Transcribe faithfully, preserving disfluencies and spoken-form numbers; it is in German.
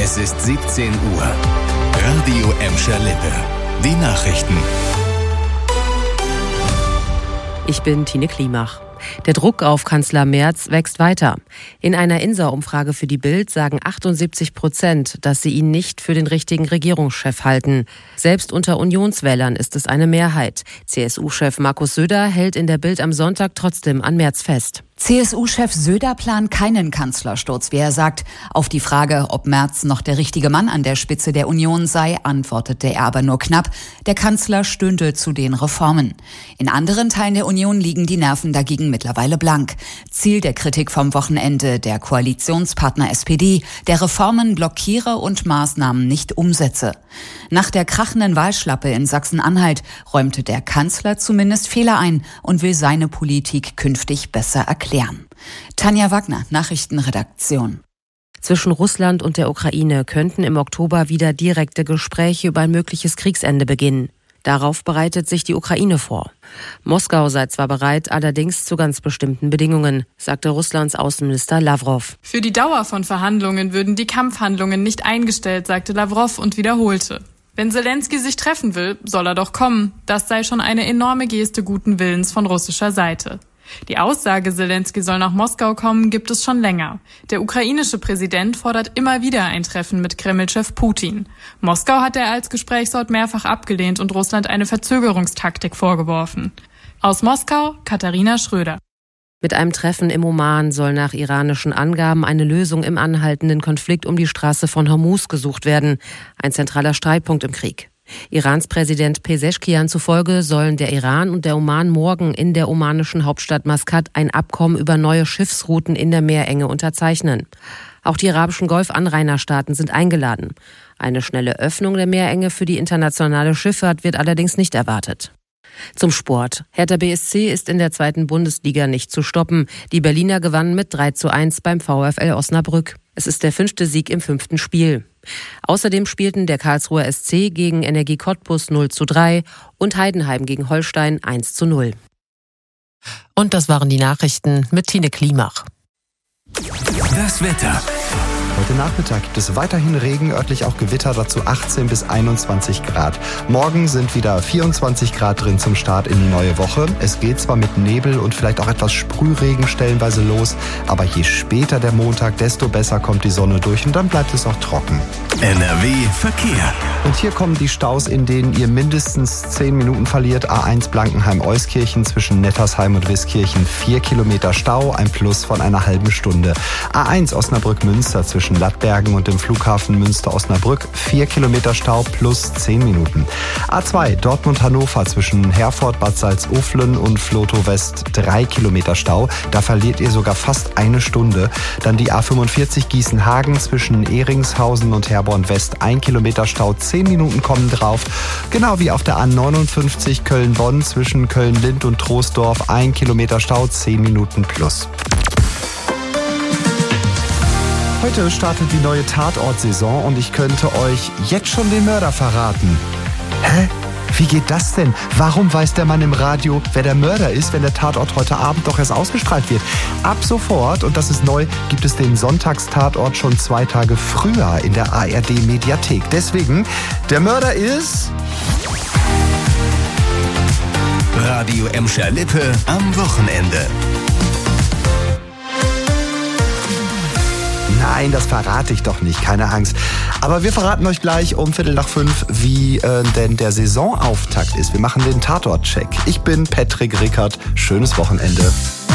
Es ist siebzehn Uhr. Radio Emscher Lippe. Die Nachrichten. Ich bin Tine Klimach. Der Druck auf Kanzler Merz wächst weiter. In einer INSA-Umfrage für die Bild sagen achtundsiebzig Prozent, dass sie ihn nicht für den richtigen Regierungschef halten. Selbst unter Unionswählern ist es eine Mehrheit. C S U-Chef Markus Söder hält in der Bild am Sonntag trotzdem an Merz fest. C S U-Chef Söder plant keinen Kanzlersturz, wie er sagt. Auf die Frage, ob Merz noch der richtige Mann an der Spitze der Union sei, antwortete er aber nur knapp. Der Kanzler stünde zu den Reformen. In anderen Teilen der Union liegen die Nerven dagegen mittlerweile blank. Ziel der Kritik vom Wochenende, der Koalitionspartner S P D, der Reformen blockiere und Maßnahmen nicht umsetze. Nach der krachenden Wahlschlappe in Sachsen-Anhalt räumte der Kanzler zumindest Fehler ein und will seine Politik künftig besser erklären. Klären. Tanja Wagner, Nachrichtenredaktion. Zwischen Russland und der Ukraine könnten im Oktober wieder direkte Gespräche über ein mögliches Kriegsende beginnen. Darauf bereitet sich die Ukraine vor. Moskau sei zwar bereit, allerdings zu ganz bestimmten Bedingungen, sagte Russlands Außenminister Lawrow. Für die Dauer von Verhandlungen würden die Kampfhandlungen nicht eingestellt, sagte Lawrow und wiederholte. Wenn Selensky sich treffen will, soll er doch kommen. Das sei schon eine enorme Geste guten Willens von russischer Seite. Die Aussage, Selensky soll nach Moskau kommen, gibt es schon länger. Der ukrainische Präsident fordert immer wieder ein Treffen mit Kreml-Chef Putin. Moskau hat er als Gesprächsort mehrfach abgelehnt und Russland eine Verzögerungstaktik vorgeworfen. Aus Moskau, Katharina Schröder. Mit einem Treffen im Oman soll nach iranischen Angaben eine Lösung im anhaltenden Konflikt um die Straße von Hormuz gesucht werden. Ein zentraler Streitpunkt im Krieg. Irans Präsident Pezeshkian zufolge sollen der Iran und der Oman morgen in der omanischen Hauptstadt Maskat ein Abkommen über neue Schiffsrouten in der Meerenge unterzeichnen. Auch die arabischen Golfanrainerstaaten sind eingeladen. Eine schnelle Öffnung der Meerenge für die internationale Schifffahrt wird allerdings nicht erwartet. Zum Sport. Hertha B S C ist in der zweiten Bundesliga nicht zu stoppen. Die Berliner gewannen mit drei zu eins beim VfL Osnabrück. Es ist der fünfte Sieg im fünften Spiel. Außerdem spielten der Karlsruher S C gegen Energie Cottbus null zu drei und Heidenheim gegen Holstein eins zu null. Und das waren die Nachrichten mit Tine Klimach. Das Wetter. Heute Nachmittag gibt es weiterhin Regen, örtlich auch Gewitter, dazu achtzehn bis einundzwanzig Grad. Morgen sind wieder vierundzwanzig Grad drin zum Start in die neue Woche. Es geht zwar mit Nebel und vielleicht auch etwas Sprühregen stellenweise los, aber je später der Montag, desto besser kommt die Sonne durch und dann bleibt es auch trocken. N R W Verkehr. Und hier kommen die Staus, in denen ihr mindestens zehn Minuten verliert. A eins Blankenheim-Euskirchen zwischen Nettersheim und Wiskirchen vier Kilometer Stau, ein Plus von einer halben Stunde. A eins Osnabrück-Münster zwischen Lattbergen und dem Flughafen Münster-Osnabrück vier Kilometer Stau plus zehn Minuten. A zwei Dortmund-Hannover zwischen Herford, Bad Salzuflen und Flotow West drei Kilometer Stau. Da verliert ihr sogar fast eine Stunde. Dann die A fünfundvierzig Gießen-Hagen zwischen Ehringshausen und Herborn West ein Kilometer Stau, zehn Minuten kommen drauf. Genau wie auf der A neunundfünfzig Köln-Bonn zwischen Köln-Lind und Troisdorf ein Kilometer Stau, zehn Minuten plus. Heute startet die neue Tatort-Saison und ich könnte euch jetzt schon den Mörder verraten. Hä? Wie geht das denn? Warum weiß der Mann im Radio, wer der Mörder ist, wenn der Tatort heute Abend doch erst ausgestrahlt wird? Ab sofort, und das ist neu, gibt es den Sonntagstatort schon zwei Tage früher in der A R D-Mediathek. Deswegen, der Mörder ist... Radio Emscher Lippe am Wochenende. Nein, das verrate ich doch nicht, keine Angst. Aber wir verraten euch gleich um Viertel nach fünf, wie äh, denn der Saisonauftakt ist. Wir machen den Tatort-Check. Ich bin Patrick Rickert. Schönes Wochenende.